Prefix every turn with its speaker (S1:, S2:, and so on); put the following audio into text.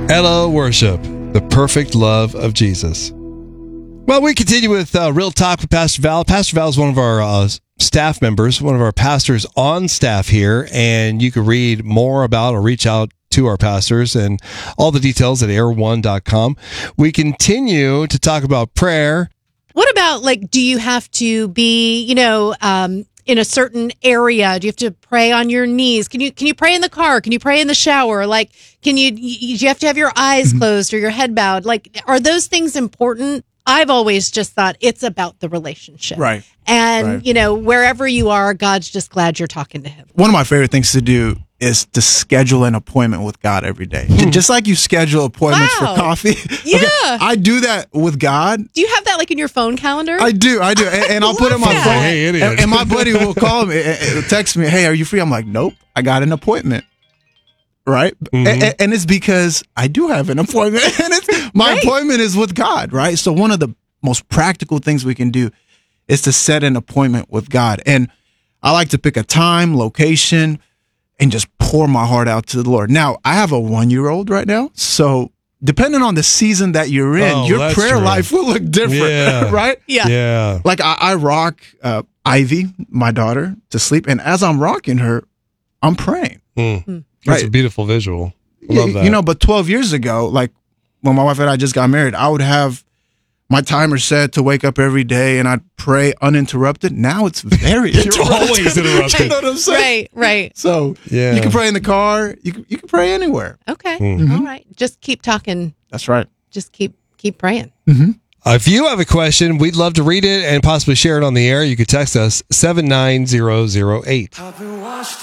S1: Hello, worship, the perfect love of Jesus. Well, we continue with Real Talk with Pastor Val. Pastor Val is one of our staff members, one of our pastors on staff here, and you can read more about or reach out to our pastors and all the details at air1.com. We continue to talk about prayer.
S2: What about, like, do you have to be, in a certain area? Do you have to pray on your knees? Can you pray in the car? Can you pray in the shower? Like, do you have to have your eyes closed or your head bowed? Like, are those things important? I've always just thought it's about the relationship.
S3: Right.
S2: And, wherever you are, God's just glad you're talking to him.
S3: One of my favorite things to do is to schedule an appointment with God every day. Just like you schedule appointments for coffee.
S2: Yeah.
S3: Okay, I do that with God.
S2: Do you have that like in your phone calendar?
S3: I do. And I'll put it on my phone.
S1: Hey, idiot.
S3: And my buddy will call me, text me, hey, are you free? I'm like, nope, I got an appointment. Right. Mm-hmm. And it's because I do have an appointment, and my appointment is with God. Right. So one of the most practical things we can do is to set an appointment with God. And I like to pick a time, location, and just pour my heart out to the Lord. Now, I have a 1-year-old right now. So depending on the season that you're in, your prayer life will look different. Right.
S2: Yeah.
S3: Like I rock Ivy, my daughter, to sleep. And as I'm rocking her, I'm praying.
S1: That's a beautiful visual. I love that.
S3: But 12 years ago, like when my wife and I just got married, I would have my timer set to wake up every day and I'd pray uninterrupted. Now it's very
S1: You're always interrupted.
S3: You know what I'm saying?
S2: Right.
S3: So you can pray in the car. You can pray anywhere.
S2: Okay. All right. Just keep talking.
S3: That's right.
S2: Just keep praying.
S3: Mm-hmm.
S1: If you have a question, we'd love to read it and possibly share it on the air. You could text us 79008.